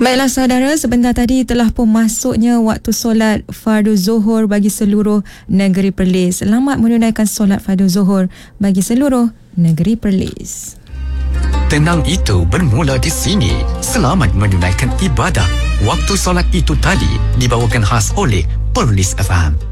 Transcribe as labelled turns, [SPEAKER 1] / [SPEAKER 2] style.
[SPEAKER 1] Baiklah saudara, sebentar tadi telah pun masuknya waktu solat fardu zuhur bagi seluruh negeri Perlis. Selamat menunaikan solat fardu zuhur bagi seluruh negeri Perlis.
[SPEAKER 2] Tenang itu bermula di sini. Selamat menunaikan ibadah. Waktu solat itu tadi dibawakan khas oleh Perlis FM.